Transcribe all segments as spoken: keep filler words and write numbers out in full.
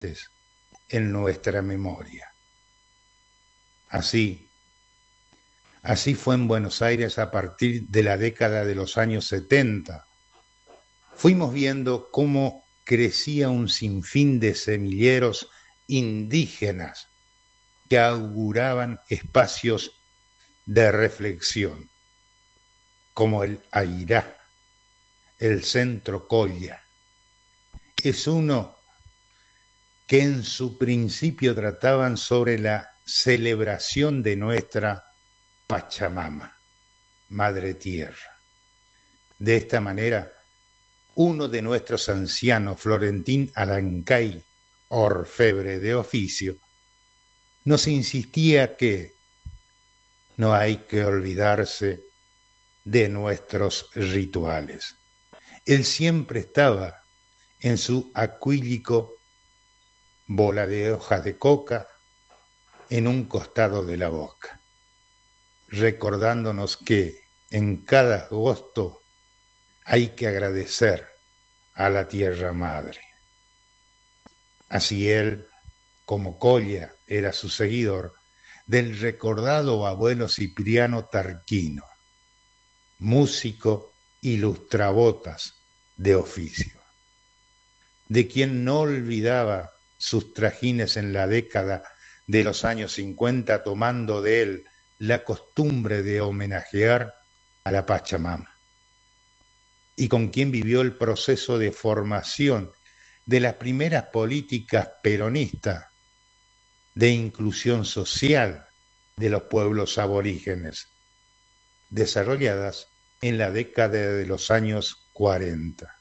en nuestra memoria. Así, así fue en Buenos Aires a partir de la década de los años setenta. Fuimos viendo cómo crecía un sinfín de semilleros indígenas que auguraban espacios de reflexión, como el Airá, el Centro Colla. Es uno que en su principio trataban sobre la celebración de nuestra Pachamama, Madre Tierra. De esta manera, uno de nuestros ancianos, Florentín Alancay, orfebre de oficio, nos insistía que no hay que olvidarse de nuestros rituales. Él siempre estaba en su acrílico, bola de hojas de coca, en un costado de la boca, recordándonos que en cada agosto hay que agradecer a la Tierra Madre. Así él, como Colla era su seguidor, del recordado abuelo Cipriano Tarquino, músico y lustrabotas de oficio, de quien no olvidaba sus trajines en la década de los años cincuenta, tomando de él la costumbre de homenajear a la Pachamama, y con quien vivió el proceso de formación de las primeras políticas peronistas de inclusión social de los pueblos aborígenes, desarrolladas en la década de los años cuarenta.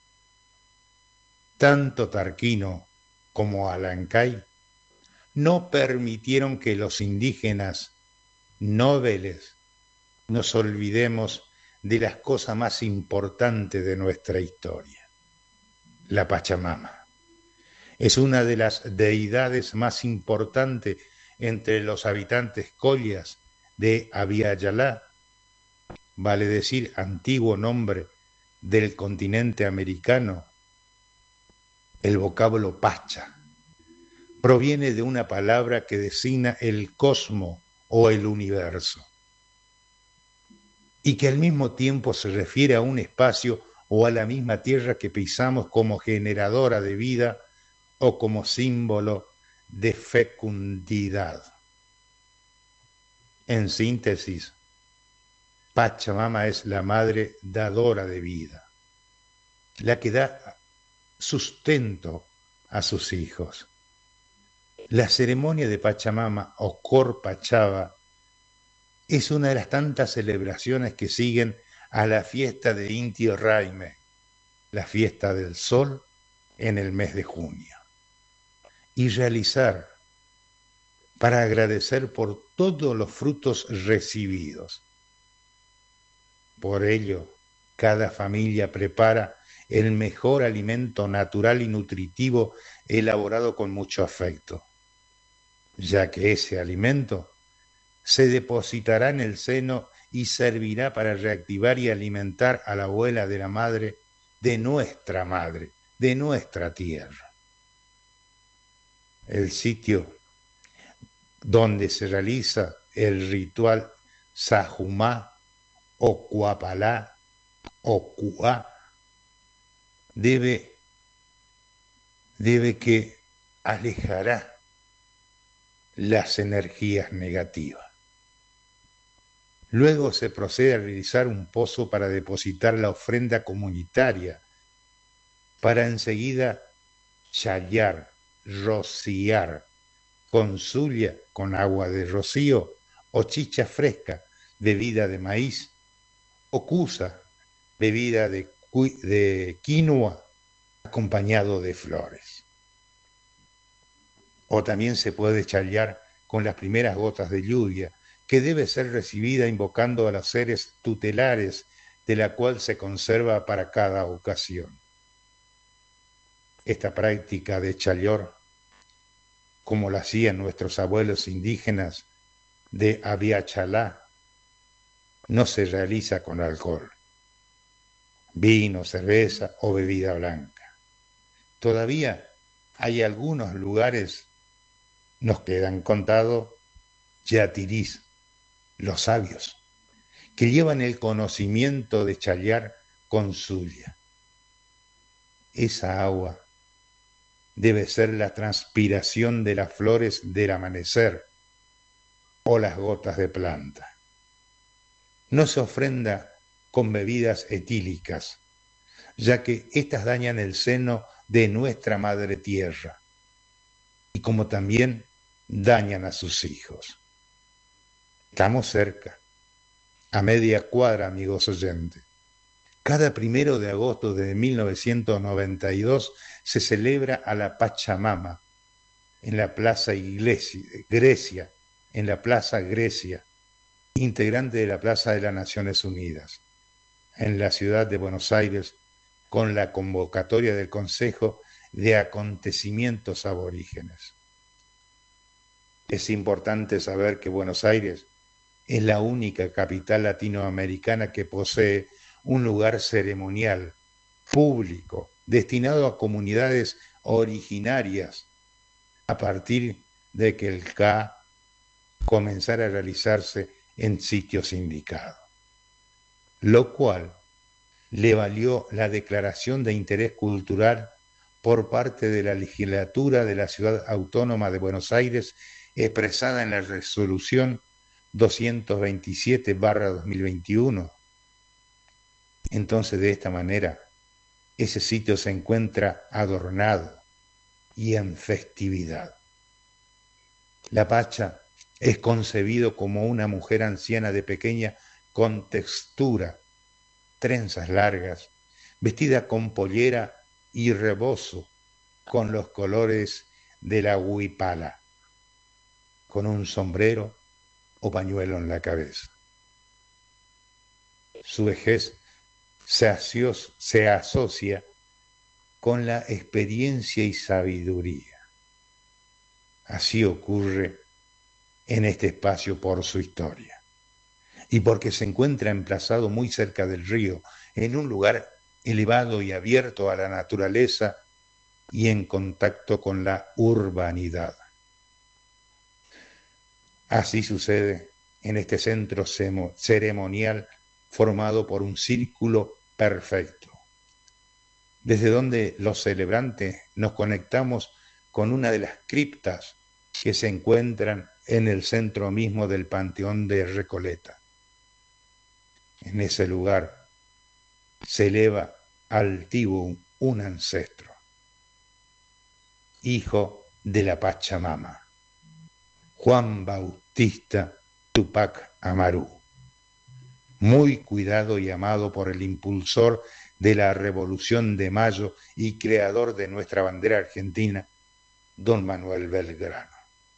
Tanto Tarquino como Alancay no permitieron que los indígenas nobles nos olvidemos de las cosas más importantes de nuestra historia. La Pachamama es una de las deidades más importantes entre los habitantes collas de Aviala, vale decir antiguo nombre del continente americano. El vocablo Pacha proviene de una palabra que designa el cosmos o el universo, y que al mismo tiempo se refiere a un espacio o a la misma tierra que pisamos como generadora de vida o como símbolo de fecundidad. En síntesis, Pachamama es la madre dadora de vida, la que da sustento a sus hijos. La ceremonia de Pachamama o Corpachaba es una de las tantas celebraciones que siguen a la fiesta de Inti Raymi, la fiesta del sol en el mes de junio, y realizar para agradecer por todos los frutos recibidos. Por ello, cada familia prepara el mejor alimento natural y nutritivo elaborado con mucho afecto, ya que ese alimento se depositará en el seno y servirá para reactivar y alimentar a la abuela de la madre, de nuestra madre, de nuestra tierra. El sitio donde se realiza el ritual Sajumá o Cuapalá o Cuá debe, debe que alejará las energías negativas. Luego se procede a realizar un pozo para depositar la ofrenda comunitaria, para enseguida chayar, rociar con zulia, con agua de rocío, o chicha fresca, bebida de maíz, o cusa, bebida de, de quinoa, acompañado de flores. O también se puede chayar con las primeras gotas de lluvia, que debe ser recibida invocando a los seres tutelares, de la cual se conserva para cada ocasión. Esta práctica de chayor, como la hacían nuestros abuelos indígenas de Aviachalá, no se realiza con alcohol, vino, cerveza o bebida blanca. Todavía Hay algunos lugares, nos quedan contados, yatirís, los sabios, que llevan el conocimiento de chayar con suya. Esa agua debe ser la transpiración de las flores del amanecer o las gotas de planta. No se ofrenda con bebidas etílicas, ya que éstas dañan el seno de nuestra madre tierra, y como también dañan a sus hijos. Estamos cerca, a media cuadra, amigos oyentes. Cada primero de agosto de mil novecientos noventa y dos se celebra a la Pachamama en la Plaza Iglesia, Grecia, en la Plaza Grecia, integrante de la Plaza de las Naciones Unidas, en la ciudad de Buenos Aires, con la convocatoria del Consejo de Acontecimientos Aborígenes. Es importante saber que Buenos Aires es la única capital latinoamericana que posee un lugar ceremonial, público, destinado a comunidades originarias, a partir de que el K A comenzara a realizarse en sitios indicados, lo cual le valió la declaración de interés cultural por parte de la legislatura de la Ciudad Autónoma de Buenos Aires, expresada en la resolución doscientos veintisiete barra dos mil veintiuno. Entonces, de esta manera, ese sitio se encuentra adornado y en festividad. La Pacha es concebido como una mujer anciana de pequeña contextura, trenzas largas, vestida con pollera y rebozo, con los colores de la huipala, con un sombrero o pañuelo en la cabeza. Su vejez se, asios, se asocia con la experiencia y sabiduría. Así ocurre en este espacio por su historia y porque se encuentra emplazado muy cerca del río, en un lugar elevado y abierto a la naturaleza y en contacto con la urbanidad. Así sucede en este centro ceremonial formado por un círculo perfecto, desde donde los celebrantes nos conectamos con una de las criptas que se encuentran en el centro mismo del Panteón de Recoleta. En ese lugar se eleva altivo un ancestro, hijo de la Pachamama, Juan Bautista Tupac Amaru, muy cuidado y amado por el impulsor de la Revolución de Mayo y creador de nuestra bandera argentina, don Manuel Belgrano.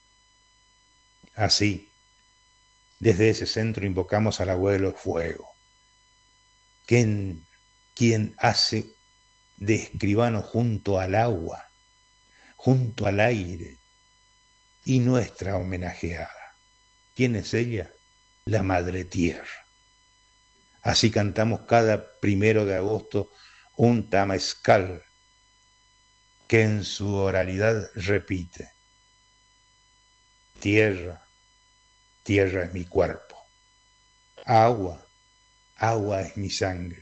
Así, desde ese centro invocamos al abuelo Fuego, quien, quien hace de escribano junto al agua, junto al aire, y nuestra homenajeada. ¿Quién es ella? La Madre Tierra. Así cantamos cada primero de agosto un tamazcal que en su oralidad repite: tierra, tierra es mi cuerpo, agua, agua es mi sangre,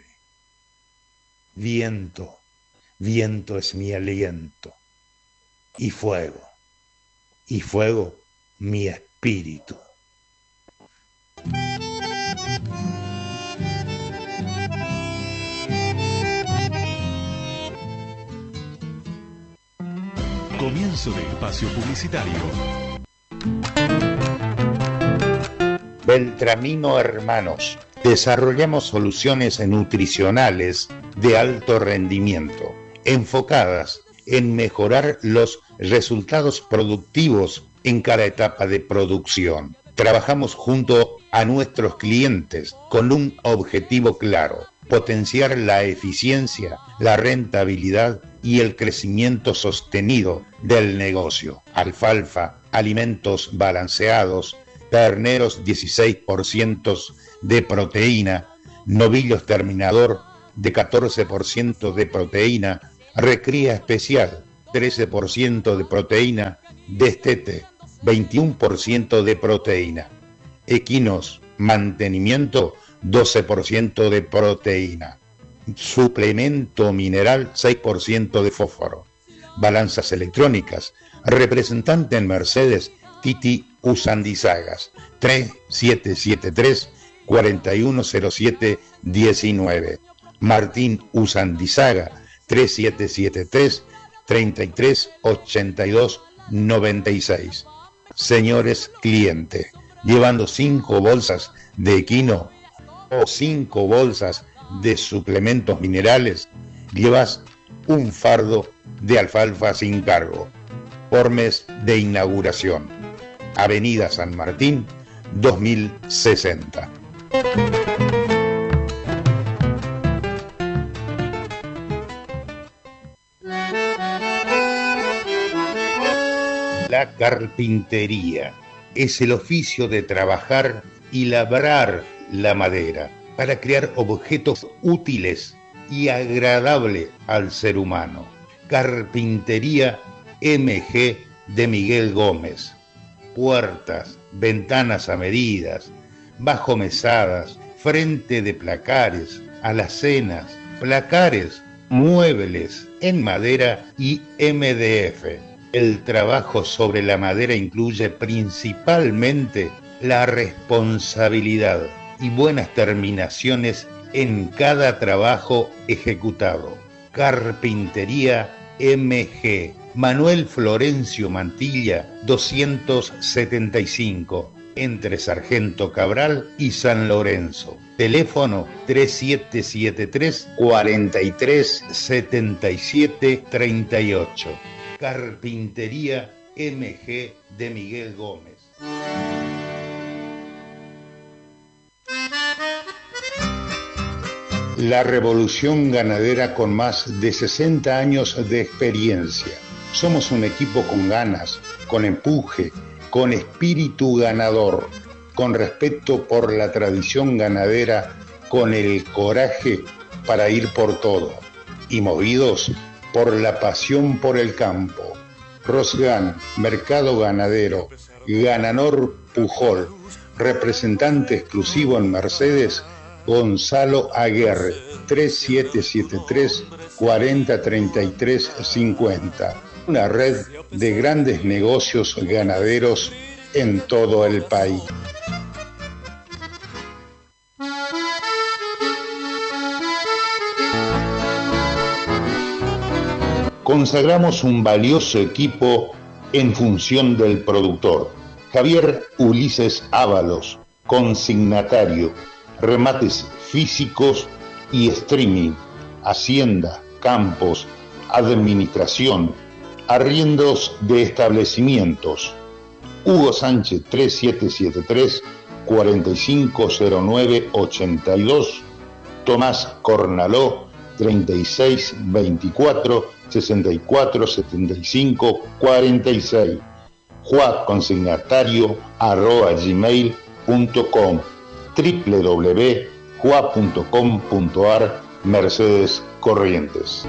viento, viento es mi aliento, y fuego, y fuego mi espíritu. Comienzo de espacio publicitario. Beltramino Hermanos. Desarrollamos soluciones nutricionales de alto rendimiento, enfocadas en mejorar los resultados productivos en cada etapa de producción. Trabajamos junto a nuestros clientes con un objetivo claro: potenciar la eficiencia, la rentabilidad y el crecimiento sostenido del negocio. Alfalfa, alimentos balanceados, terneros dieciséis por ciento de proteína, novillos terminador de catorce por ciento de proteína, recría especial trece por ciento de proteína. Destete, veintiuno por ciento de proteína. Equinos, mantenimiento, doce por ciento de proteína. Suplemento mineral, seis por ciento de fósforo. Balanzas electrónicas, representante en Mercedes, Titi Usandizagas, tres siete siete tres, cuatro uno cero siete uno nueve. Martín Usandizaga, tres siete siete tres, treinta y tres ochenta y dos noventa y seis. Señores clientes, llevando cinco bolsas de equino o cinco bolsas de suplementos minerales, llevas un fardo de alfalfa sin cargo por mes de inauguración. Avenida San Martín, dos mil sesenta. La carpintería es el oficio de trabajar y labrar la madera para crear objetos útiles y agradables al ser humano. Carpintería M G de Miguel Gómez. Puertas, ventanas a medidas, bajomesadas, frente de placares, alacenas, placares, muebles en madera y M D F. El trabajo sobre la madera incluye principalmente la responsabilidad y buenas terminaciones en cada trabajo ejecutado. Carpintería M G, Manuel Florencio Mantilla, doscientos setenta y cinco, entre Sargento Cabral y San Lorenzo. Teléfono tres siete siete tres, cuatro tres siete siete tres ocho. Carpintería M G de Miguel Gómez. La revolución ganadera con más de sesenta años de experiencia. Somos un equipo con ganas, con empuje, con espíritu ganador, con respeto por la tradición ganadera, con el coraje para ir por todo y movidos por la pasión por el campo. Rosgan, Mercado Ganadero, Gananor Pujol, representante exclusivo en Mercedes, Gonzalo Aguerre, tres siete siete tres, cuatro cero tres tres cinco cero. Una red de grandes negocios ganaderos en todo el país. Consagramos un valioso equipo en función del productor. Javier Ulises Ábalos, consignatario, remates físicos y streaming, hacienda, campos, administración, arriendos de establecimientos. Hugo Sánchez, tres siete siete tres, cuatro cinco cero nueve ocho dos. Tomás Cornaló, treinta y seis veinticuatro, sesenta y cuatro setenta y cinco cuarenta y seis. Juan consignatario arroba gmail punto com, doble u doble u doble u punto jua punto com punto ar. Mercedes Corrientes.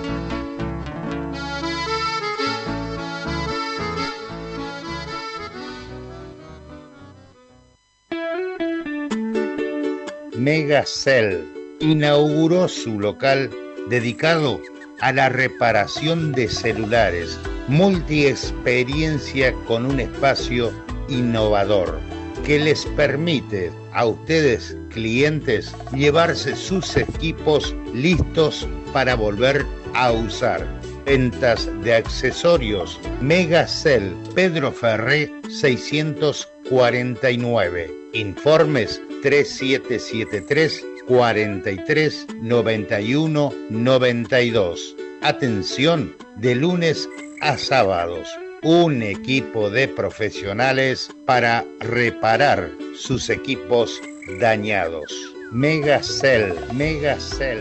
Megacell inauguró su local dedicado a la reparación de celulares, multiexperiencia con un espacio innovador que les permite a ustedes, clientes, llevarse sus equipos listos para volver a usar. Ventas de accesorios. Megacell, Pedro Ferré seiscientos cuarenta y nueve. Informes tres siete siete tres, cuarenta y tres noventa y uno noventa y dos. Atención de lunes a sábados. Un equipo de profesionales para reparar sus equipos dañados. Megacell, Megacell.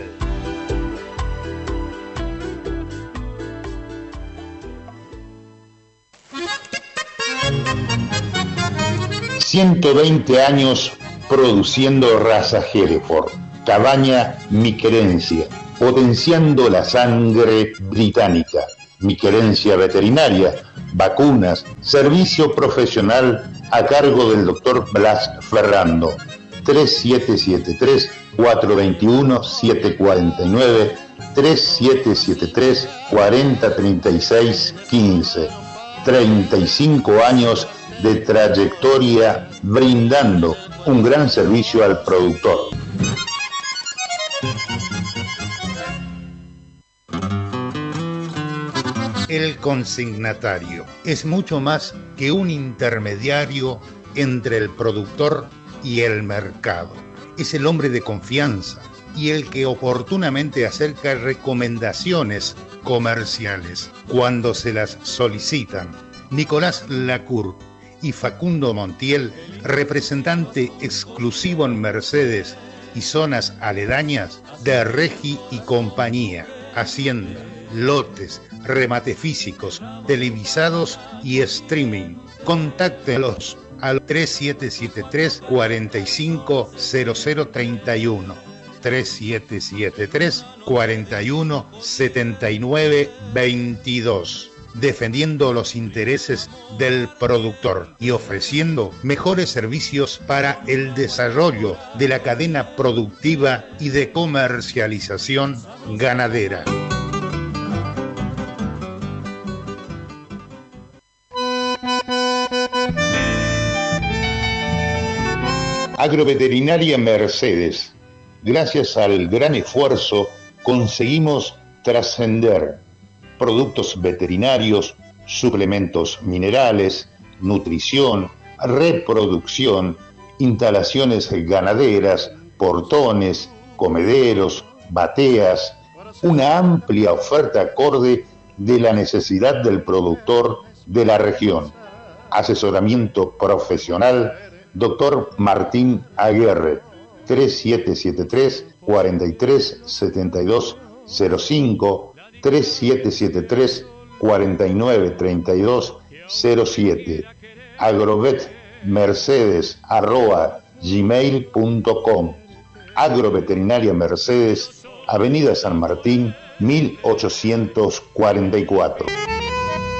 ciento veinte años produciendo raza Hereford. Cabaña Mi Querencia, potenciando la sangre británica. Miquerencia Veterinaria, vacunas, servicio profesional a cargo del doctor Blas Ferrando. tres siete siete tres, cuatro dos uno, siete cuatro nueve, tres siete siete tres, cuatro cero tres seis uno cinco. treinta y cinco años de trayectoria brindando un gran servicio al productor. El consignatario es mucho más que un intermediario entre el productor y el mercado. Es el hombre de confianza y el que oportunamente acerca recomendaciones comerciales cuando se las solicitan. Nicolás Lacour y Facundo Montiel, representante exclusivo en Mercedes y zonas aledañas de Regi y compañía, Hacienda, lotes, remate físicos, televisados y streaming. Contáctelos al tres siete siete tres, cuatro cinco cero cero tres uno, tres siete siete tres, cuatro uno siete nueve dos dos, defendiendo los intereses del productor y ofreciendo mejores servicios para el desarrollo de la cadena productiva y de comercialización ganadera. Agroveterinaria Mercedes. Gracias al gran esfuerzo conseguimos trascender productos veterinarios, suplementos minerales, nutrición, reproducción, instalaciones ganaderas, portones, comederos, bateas, una amplia oferta acorde de la necesidad del productor de la región. Asesoramiento profesional, doctor Martín Aguirre, tres siete siete tres, cuatro tres siete dos cero cinco, tres siete siete tres, cuatro nueve tres dos cero siete, agrovetmercedes arroba gmail punto com. Agroveterinaria Mercedes, Avenida San Martín, mil ochocientos cuarenta y cuatro.